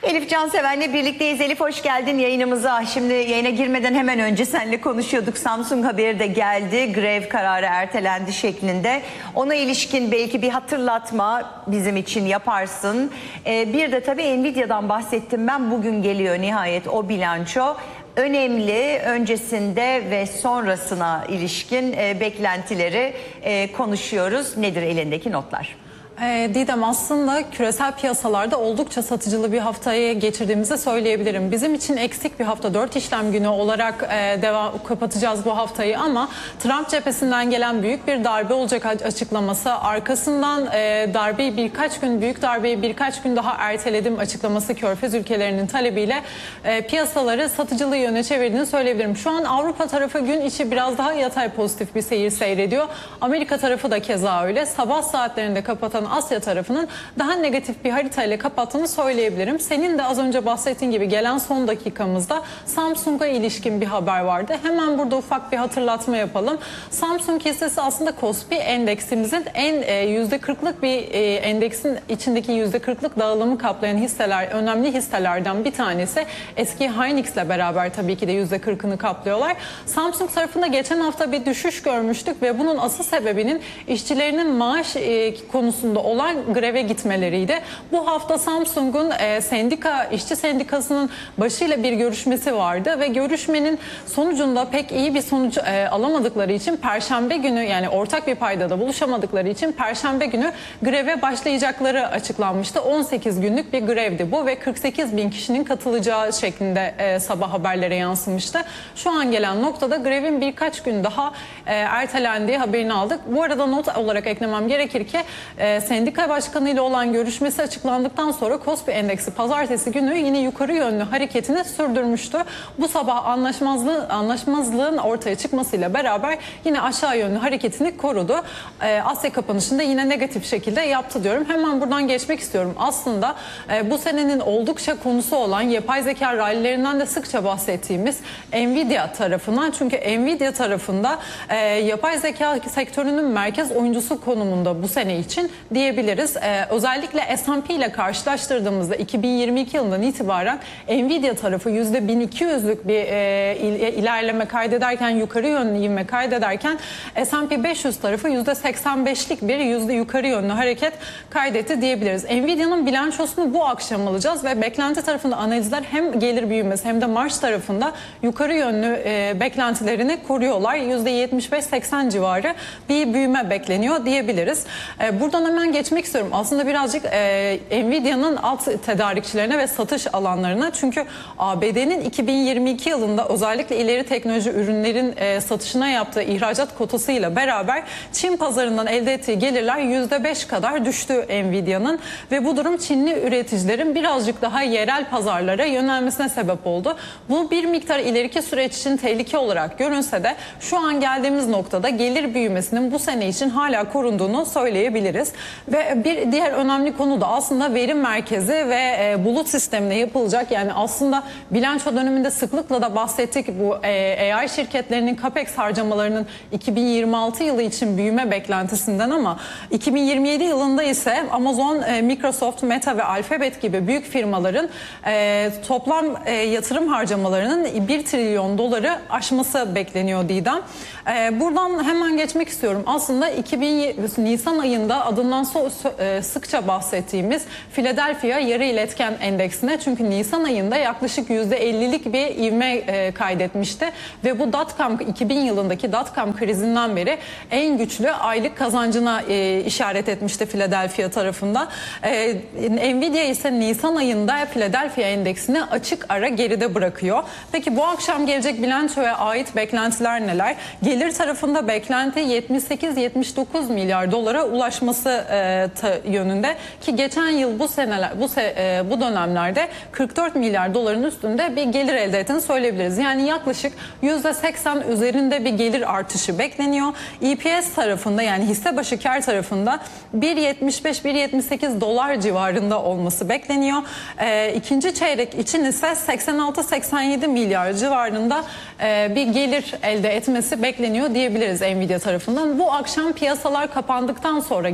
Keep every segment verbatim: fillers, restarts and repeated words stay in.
Elif Canseven'le birlikteyiz. Elif hoş geldin yayınımıza. Şimdi yayına girmeden hemen önce seninle konuşuyorduk. Samsung haberi de geldi. Grev kararı ertelendi şeklinde. Ona ilişkin belki bir hatırlatma bizim için yaparsın. Ee, bir de tabii Nvidia'dan bahsettim ben. Bugün geliyor nihayet o bilanço. Önemli, öncesinde ve sonrasına ilişkin e, beklentileri e, konuşuyoruz. Nedir elindeki notlar? E, Didem, aslında küresel piyasalarda oldukça satıcılı bir haftayı geçirdiğimizi söyleyebilirim. Bizim için eksik bir hafta, dört işlem günü olarak e, devam kapatacağız bu haftayı ama Trump cephesinden gelen büyük bir darbe olacak açıklaması, arkasından e, darbeyi birkaç gün, büyük darbeyi birkaç gün daha erteledim açıklaması Körfez ülkelerinin talebiyle e, piyasaları satıcılı yöne çevirdiğini söyleyebilirim. Şu an Avrupa tarafı gün içi biraz daha yatay pozitif bir seyir seyrediyor. Amerika tarafı da keza öyle. Sabah saatlerinde kapatan Asya tarafının daha negatif bir haritayla kapattığını söyleyebilirim. Senin de az önce bahsettiğin gibi gelen son dakikamızda Samsung'a ilişkin bir haber vardı. Hemen burada ufak bir hatırlatma yapalım. Samsung hissesi aslında Kospi endeksimizin en yüzde kırklık bir e, endeksin içindeki yüzde kırklık dağılımı kaplayan hisseler, önemli hisselerden bir tanesi. Eski Hynix'le beraber tabii ki de yüzde kırkını kaplıyorlar. Samsung tarafında geçen hafta bir düşüş görmüştük ve bunun asıl sebebinin işçilerinin maaş e, konusunda olan greve gitmeleriydi. Bu hafta Samsung'un e, sendika, işçi sendikasının başıyla bir görüşmesi vardı ve görüşmenin sonucunda pek iyi bir sonuç e, alamadıkları için Perşembe günü, yani ortak bir paydada buluşamadıkları için Perşembe günü greve başlayacakları açıklanmıştı. on sekiz günlük bir grevdi bu ve kırk sekiz bin kişinin katılacağı şeklinde e, sabah haberlere yansımıştı. Şu an gelen noktada grevin birkaç gün daha e, ertelendiği haberini aldık. Bu arada not olarak eklemem gerekir ki e, sendika başkanı ile olan görüşmesi açıklandıktan sonra Kospi endeksi pazartesi günü yine yukarı yönlü hareketini sürdürmüştü. Bu sabah anlaşmazlığı, anlaşmazlığın ortaya çıkmasıyla beraber yine aşağı yönlü hareketini korudu. Ee, Asya kapanışında yine negatif şekilde yaptı diyorum. Hemen buradan geçmek istiyorum. Aslında e, bu senenin oldukça konusu olan yapay zeka rallilerinden de sıkça bahsettiğimiz Nvidia tarafından. Çünkü Nvidia tarafında e, yapay zeka sektörünün merkez oyuncusu konumunda bu sene için diyebiliriz. Ee, özellikle S and P ile karşılaştırdığımızda iki bin yirmi iki yılından itibaren Nvidia tarafı yüzde bin iki yüzlük bir e, ilerleme kaydederken, yukarı yönlü ivme kaydederken S and P beş yüz tarafı yüzde seksen beşlik bir yüzde yukarı yönlü hareket kaydetti diyebiliriz. Nvidia'nın bilançosunu bu akşam alacağız ve beklenti tarafında analizler hem gelir büyümesi hem de marj tarafında yukarı yönlü e, beklentilerini koruyorlar. yüzde yetmiş beş seksen civarı bir büyüme bekleniyor diyebiliriz. E, buradan hemen geçmek istiyorum. Aslında birazcık e, Nvidia'nın alt tedarikçilerine ve satış alanlarına. Çünkü A B D'nin iki bin yirmi iki yılında özellikle ileri teknoloji ürünlerin e, satışına yaptığı ihracat kotasıyla beraber Çin pazarından elde ettiği gelirler yüzde beş kadar düştü Nvidia'nın ve bu durum Çinli üreticilerin birazcık daha yerel pazarlara yönelmesine sebep oldu. Bu bir miktar ileriki süreç için tehlike olarak görünse de şu an geldiğimiz noktada gelir büyümesinin bu sene için hala korunduğunu söyleyebiliriz. Ve bir diğer önemli konu da aslında veri merkezi ve e, bulut sistemine yapılacak. Yani aslında bilanço döneminde sıklıkla da bahsettik bu e, A I şirketlerinin CAPEX harcamalarının iki bin yirmi altı yılı için büyüme beklentisinden ama iki bin yirmi yedi yılında ise Amazon, e, Microsoft, Meta ve Alphabet gibi büyük firmaların e, toplam e, yatırım harcamalarının bir trilyon doları aşması bekleniyor Didem. E, buradan hemen geçmek istiyorum. Aslında iki bin Nisan ayında adından so, so, e, sıkça bahsettiğimiz Philadelphia yarı iletken endeksine, çünkü Nisan ayında yaklaşık yüzde ellilik bir ivme e, kaydetmişti ve bu dot-com iki bin yılındaki dot-com krizinden beri en güçlü aylık kazancına e, işaret etmişti Philadelphia tarafında. E, Nvidia ise Nisan ayında Philadelphia endeksini açık ara geride bırakıyor. Peki bu akşam gelecek bilançoya ait beklentiler neler? Gelir tarafında beklenti yetmiş sekiz yetmiş dokuz milyar dolara ulaşması e, ta, yönünde ki geçen yıl bu seneler bu se, e, bu dönemlerde kırk dört milyar doların üstünde bir gelir elde ettiğini söyleyebiliriz. Yani yaklaşık yüzde seksen üzerinde bir gelir artışı bekleniyor. E P S tarafında, yani hisse başı kar tarafında bir yetmiş beş bir yetmiş sekiz dolar civarında olması bekleniyor. E, ikinci çeyrek için ise seksen altı seksen yedi milyar civarında e, bir gelir elde etmesi bekleniyor diyebiliriz Nvidia tarafından. Bu akşam piyasalar kapandıktan sonra gelecek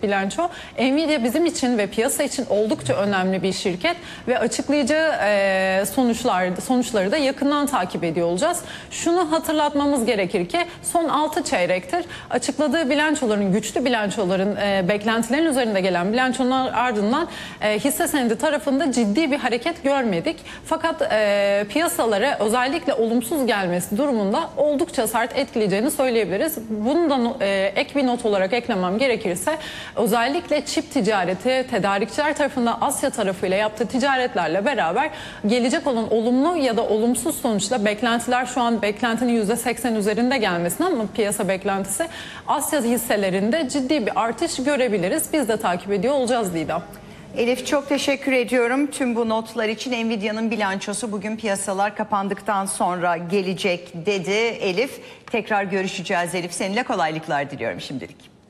bilanço. Nvidia bizim için ve piyasa için oldukça önemli bir şirket ve açıklayacağı e, sonuçlar, sonuçları da yakından takip ediyor olacağız. Şunu hatırlatmamız gerekir ki son altı çeyrektir açıkladığı bilançoların, güçlü bilançoların, e, beklentilerin üzerinde gelen bilançolar ardından e, hisse senedi tarafında ciddi bir hareket görmedik. Fakat e, piyasalara özellikle olumsuz gelmesi durumunda oldukça sert etkileyeceğini söyleyebiliriz. Bunu da e, ek bir not olarak eklemem gerekirse özellikle çip ticareti, tedarikçiler tarafında Asya tarafıyla yaptığı ticaretlerle beraber gelecek olan olumlu ya da olumsuz sonuçla beklentiler şu an beklentinin yüzde seksen üzerinde gelmesine ama piyasa beklentisi Asya hisselerinde ciddi bir artış görebiliriz. Biz de takip ediyor olacağız Didem. Elif çok teşekkür ediyorum tüm bu notlar için. Nvidia'nın bilançosu bugün piyasalar kapandıktan sonra gelecek dedi Elif. Tekrar görüşeceğiz Elif. Seninle kolaylıklar diliyorum şimdilik.